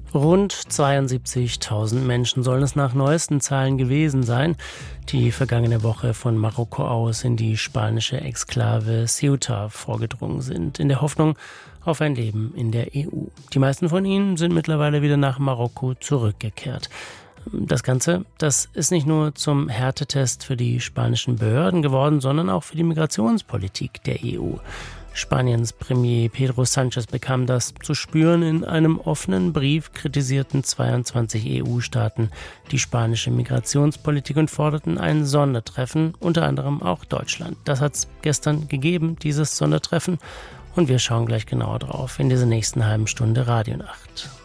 Rund 72.000 Menschen sollen es nach neuesten Zahlen gewesen sein, die vergangene Woche von Marokko aus in die spanische Exklave Ceuta vorgedrungen sind, in der Hoffnung auf ein Leben in der EU. Die meisten von ihnen sind mittlerweile wieder nach Marokko zurückgekehrt. Das Ganze, das ist nicht nur zum Härtetest für die spanischen Behörden geworden, sondern auch für die Migrationspolitik der EU. Spaniens Premier Pedro Sánchez bekam das zu spüren. In einem offenen Brief kritisierten 22 EU-Staaten die spanische Migrationspolitik und forderten ein Sondertreffen, unter anderem auch Deutschland. Das hat es gestern gegeben, dieses Sondertreffen. Und wir schauen gleich genauer drauf in dieser nächsten halben Stunde Radionacht.